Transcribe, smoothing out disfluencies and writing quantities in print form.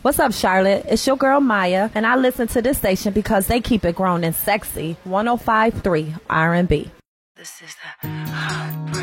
What's up, Charlotte? It's your girl Maya, and I listen to this station because they keep it grown and sexy. 105.3 R&B. This is the